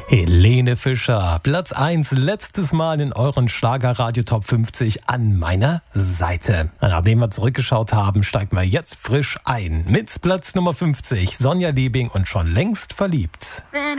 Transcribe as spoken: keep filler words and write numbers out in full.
Helene Fischer, Platz eins, letztes Mal in euren Schlagerradio Top fünfzig an meiner Seite. Nachdem wir zurückgeschaut haben, steigen wir jetzt frisch ein. Mit Platz Nummer fünfzig, Sonja Liebing und schon längst verliebt. Wenn